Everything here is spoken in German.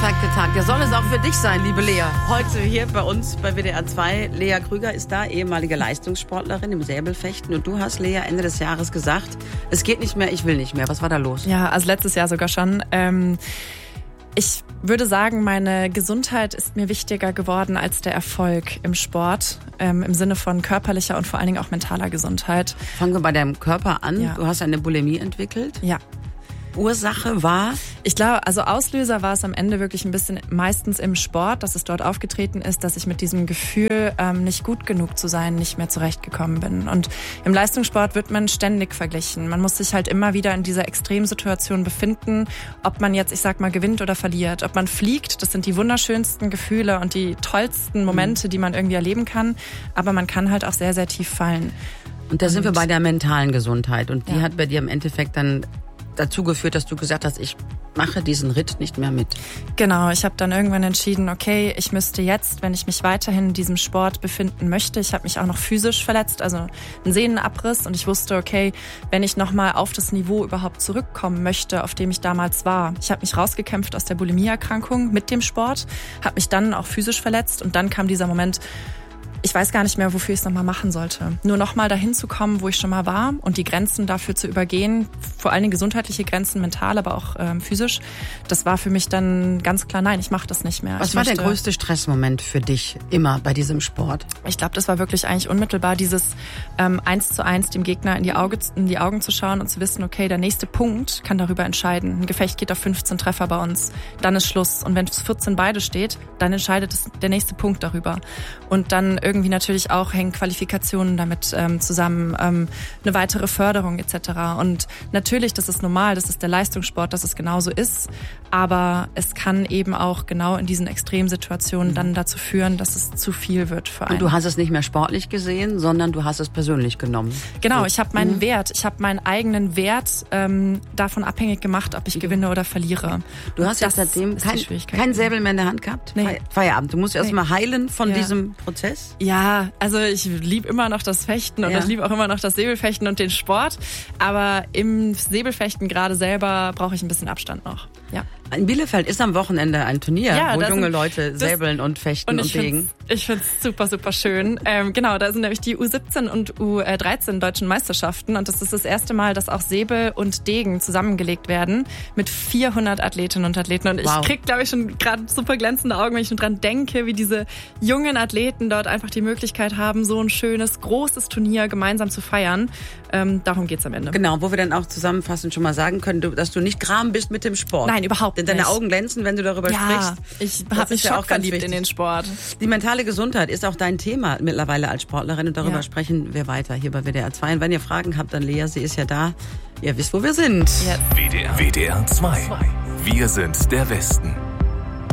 angesagte Tag. Der soll es auch für dich sein, liebe Lea. Heute hier bei uns bei WDR 2. Lea Krüger ist da, ehemalige Leistungssportlerin im Säbelfechten. Und du hast, Lea, Ende des Jahres gesagt, es geht nicht mehr, ich will nicht mehr. Was war da los? Ja, also letztes Jahr sogar schon. Ich würde sagen, meine Gesundheit ist mir wichtiger geworden als der Erfolg im Sport, im Sinne von körperlicher und vor allen Dingen auch mentaler Gesundheit. Fangen wir bei deinem Körper an. Ja. Du hast eine Bulimie entwickelt. Ja. Ursache war? Ich glaube, also Auslöser war es am Ende wirklich ein bisschen meistens im Sport, dass es dort aufgetreten ist, dass ich mit diesem Gefühl, nicht gut genug zu sein, nicht mehr zurechtgekommen bin. Und im Leistungssport wird man ständig verglichen. Man muss sich halt immer wieder in dieser Extremsituation befinden, ob man jetzt, ich sag mal, gewinnt oder verliert. Ob man fliegt, das sind die wunderschönsten Gefühle und die tollsten Momente, die man irgendwie erleben kann. Aber man kann halt auch sehr, sehr tief fallen. Und da sind wir bei der mentalen Gesundheit. Und die hat bei dir im Endeffekt dann dazu geführt, dass du gesagt hast, ich mache diesen Ritt nicht mehr mit. Genau, ich habe dann irgendwann entschieden, okay, ich müsste jetzt, wenn ich mich weiterhin in diesem Sport befinden möchte, ich habe mich auch noch physisch verletzt, also einen Sehnenabriss, und ich wusste, okay, wenn ich nochmal auf das Niveau überhaupt zurückkommen möchte, auf dem ich damals war. Ich habe mich rausgekämpft aus der Bulimie-Erkrankung mit dem Sport, habe mich dann auch physisch verletzt und dann kam dieser Moment, ich weiß gar nicht mehr, wofür ich es nochmal machen sollte. Nur nochmal dahin zu kommen, wo ich schon mal war und die Grenzen dafür zu übergehen, vor allen Dingen gesundheitliche Grenzen, mental, aber auch physisch, das war für mich dann ganz klar, nein, ich mache das nicht mehr. Was war der größte Stressmoment für dich immer bei diesem Sport? Ich glaube, das war wirklich eigentlich unmittelbar dieses 1:1 dem Gegner in die Augen zu schauen und zu wissen, okay, der nächste Punkt kann darüber entscheiden. Ein Gefecht geht auf 15 Treffer bei uns, dann ist Schluss. Und wenn es 14 beide steht, dann entscheidet der nächste Punkt darüber. Und dann irgendwie natürlich auch hängen Qualifikationen damit zusammen, eine weitere Förderung etc. Und natürlich, das ist normal, das ist der Leistungssport, dass es genauso ist, aber es kann eben auch genau in diesen Extremsituationen dann dazu führen, dass es zu viel wird für einen. Und du hast es nicht mehr sportlich gesehen, sondern du hast es persönlich genommen. Genau, ich habe meinen Wert, ich habe meinen eigenen Wert davon abhängig gemacht, ob ich gewinne oder verliere. Du hast ja seitdem kein Säbel mehr in der Hand gehabt? Nee. Feierabend. Du musst erst mal heilen von diesem Prozess? Ja, also ich liebe immer noch das Fechten und ich liebe auch immer noch das Säbelfechten und den Sport. Aber im Säbelfechten gerade selber brauche ich ein bisschen Abstand noch. Ja. In Bielefeld ist am Wochenende ein Turnier, wo junge Leute säbeln und fechten und legen. Ich finde es super, super schön. Genau, da sind nämlich die U17 und U13 deutschen Meisterschaften. Und das ist das erste Mal, dass auch Säbel und Degen zusammengelegt werden mit 400 Athletinnen und Athleten. Und ich krieg, glaube ich, schon gerade super glänzende Augen, wenn ich nur dran denke, wie diese jungen Athleten dort einfach die Möglichkeit haben, so ein schönes, großes Turnier gemeinsam zu feiern. Darum geht's am Ende. Genau, wo wir dann auch zusammenfassend schon mal sagen können, dass du nicht gram bist mit dem Sport. Nein, überhaupt nicht. Denn deine Augen glänzen, wenn du darüber sprichst. Ich habe mich auch verliebt in den Sport. Die mentale Gesundheit ist auch dein Thema mittlerweile als Sportlerin und darüber sprechen wir weiter hier bei WDR 2. Und wenn ihr Fragen habt, dann Lea, sie ist ja da. Ihr wisst, wo wir sind. Yes. WDR 2. Wir sind der Westen.